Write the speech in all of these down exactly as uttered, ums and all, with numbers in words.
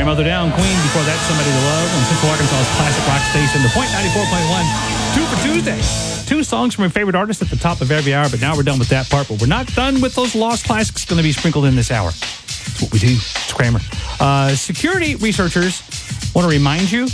Grandmother Down, Queen. Before that, Somebody to Love on Central Arkansas's classic rock station, The Point ninety-four point one. Two for Tuesday. Two songs from your favorite artist at the top of every hour, but now we're done with that part. But we're not done with those lost classics going to be sprinkled in this hour. That's what we do. It's Kramer. Uh, security researchers want to remind you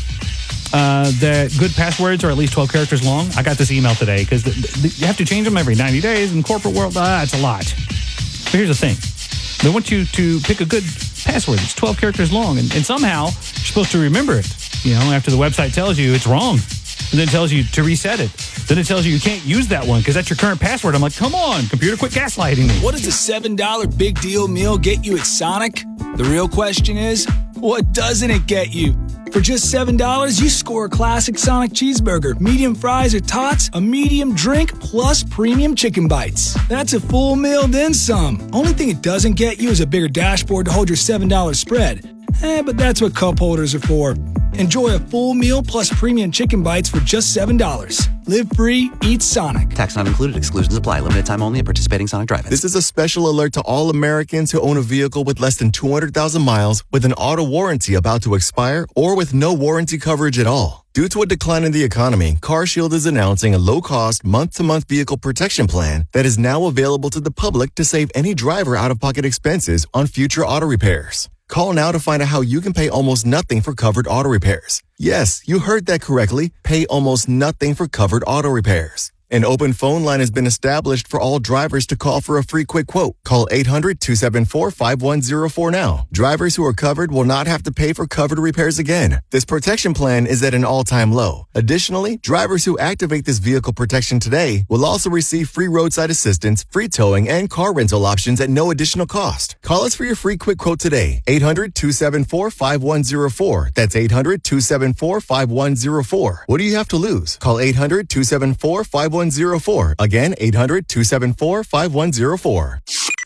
uh, that good passwords are at least twelve characters long. I got this email today because you have to change them every ninety days. In corporate world, uh, it's a lot. But here's the thing. They want you to pick a good password. It's twelve characters long, and, and somehow you're supposed to remember it. You know, after the website tells you it's wrong, and then tells you to reset it. Then it tells you you can't use that one because that's your current password. I'm like, come on, computer, quit gaslighting me. What does a seven dollar big deal meal get you at Sonic? The real question is, what doesn't it get you? For just seven dollars, you score a classic Sonic cheeseburger, medium fries or tots, a medium drink, plus premium chicken bites. That's a full meal, then some. Only thing it doesn't get you is a bigger dashboard to hold your seven dollar spread. Eh, but that's what cup holders are for. Enjoy a full meal plus premium chicken bites for just seven dollars. Live free, eat Sonic. Tax not included. Exclusions apply. Limited time only at participating Sonic drive-ins. This is a special alert to all Americans who own a vehicle with less than two hundred thousand miles with an auto warranty about to expire or with no warranty coverage at all. Due to a decline in the economy, CarShield is announcing a low-cost, month-to-month vehicle protection plan that is now available to the public to save any driver out-of-pocket expenses on future auto repairs. Call now to find out how you can pay almost nothing for covered auto repairs. Yes, you heard that correctly. Pay almost nothing for covered auto repairs. An open phone line has been established for all drivers to call for a free quick quote. Call eight hundred, two seven four, five one zero four now. Drivers who are covered will not have to pay for covered repairs again. This protection plan is at an all-time low. Additionally, drivers who activate this vehicle protection today will also receive free roadside assistance, free towing, and car rental options at no additional cost. Call us for your free quick quote today. eight hundred, two seven four, five one zero four. That's eight hundred, two seven four, five one zero four. What do you have to lose? Call eight hundred, two seven four, five one zero four. Again, eight hundred, two seven four, five one zero four.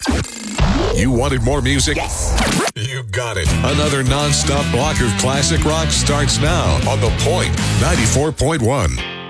You wanted more music? Yes. You got it. Another non-stop block of classic rock starts now on The Point ninety-four point one.